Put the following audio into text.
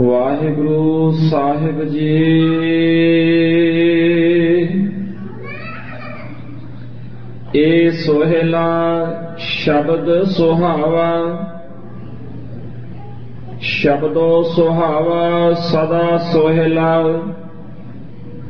ਵਾਹਿਗੁਰੂ ਸਾਹਿਬ ਜੀ। ਏ ਸੋਹਿਲਾ ਸ਼ਬਦ ਸੁਹਾਵਾ, ਸ਼ਬਦੋ ਸੁਹਾਵਾ ਸਦਾ ਸੋਹਿਲਾ।